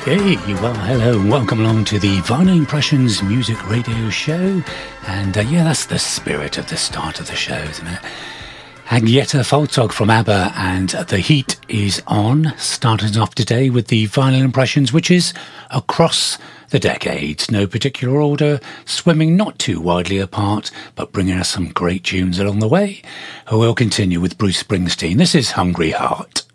Okay, well, hello and welcome along to the Vinyl Impressions Music Radio Show. And that's the spirit of the start of the show, isn't it? Agneta Faltog from ABBA and The Heat is on, starting off today with the Vinyl Impressions, which is across the decades. No particular order, swimming not too widely apart, but bringing us some great tunes along the way. We'll continue with Bruce Springsteen. This is Hungry Heart.